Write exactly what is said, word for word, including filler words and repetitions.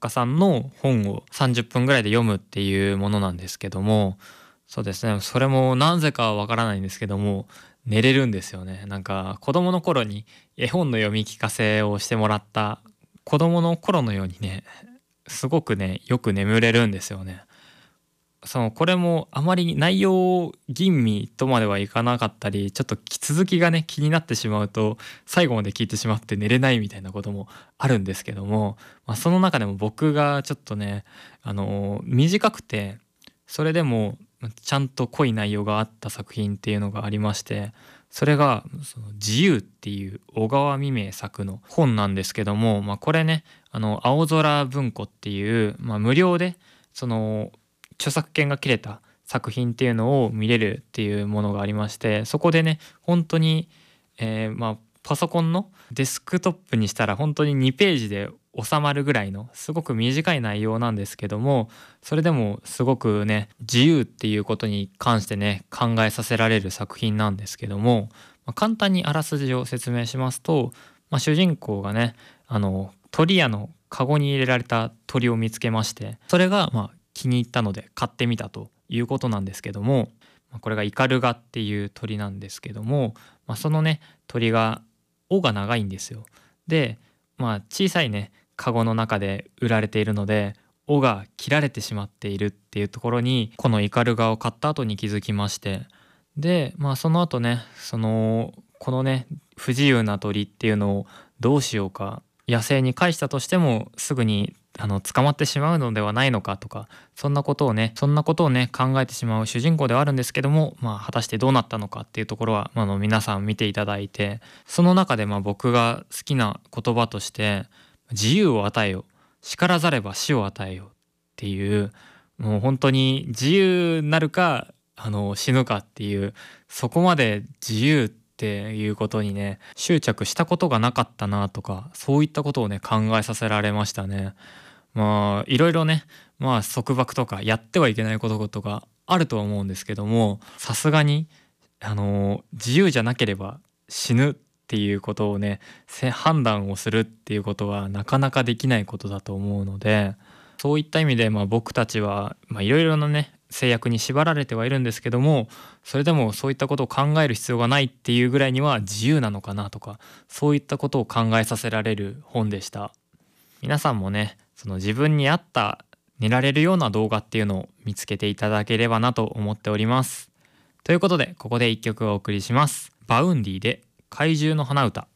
家さんの本をさんじゅっぷんぐらいで読むっていうものなんですけども、そうですね、それもなぜかはわからないんですけども寝れるんですよね。なんか子供の頃に絵本の読み聞かせをしてもらった子供の頃のようにね、すごくねよく眠れるんですよね。そのこれもあまり内容吟味とまではいかなかったり、ちょっと続きがね気になってしまうと最後まで聞いてしまって寝れないみたいなこともあるんですけども、まあ、その中でも僕がちょっとねあの短くてそれでもちゃんと濃い内容があった作品っていうのがありまして、それがその自由っていう小川未明作の本なんですけども、まあ、これねあの青空文庫っていう、まあ、無料でその著作権が切れた作品っていうのを見れるっていうものがありまして、そこでね本当に、えーまあパソコンのデスクトップにしたら本当ににページで収まるぐらいのすごく短い内容なんですけども、それでもすごくね自由っていうことに関してね考えさせられる作品なんですけども、まあ、簡単にあらすじを説明しますと、まあ、主人公がねあの鳥屋のカゴに入れられた鳥を見つけまして、それがまあ気に入ったので買ってみたということなんですけども、これがイカルガっていう鳥なんですけども、まあ、そのね鳥が尾が長いんですよ。でまあ小さいねカゴの中で売られているので尾が切られてしまっているっていうところにこのイカルガを買った後に気づきまして、でまあその後ねそのこのね不自由な鳥っていうのをどうしようか、野生に返したとしてもすぐにあの捕まってしまうのではないのかとか、そんなことをねそんなことをね考えてしまう主人公ではあるんですけども、まあ果たしてどうなったのかっていうところは、まあ、あの皆さん見ていただいて、その中でまあ僕が好きな言葉として自由を与えよ、叱らざれば死を与えよっていう、もう本当に自由なるかあの死ぬかっていう、そこまで自由っていうことにね執着したことがなかったなとか、そういったことをね考えさせられましたね。まあいろいろねまあ束縛とかやってはいけないこととかあるとは思うんですけども、さすがにあの自由じゃなければ死ぬっていうことをねせ判断をするっていうことはなかなかできないことだと思うので、そういった意味でまあ僕たちはいろいろなね制約に縛られてはいるんですけども、それでもそういったことを考える必要がないっていうぐらいには自由なのかなとか、そういったことを考えさせられる本でした。皆さんもねその自分に合った寝られるような動画っていうのを見つけていただければなと思っております。ということでここで一曲お送りします。バウンディで怪獣の花歌。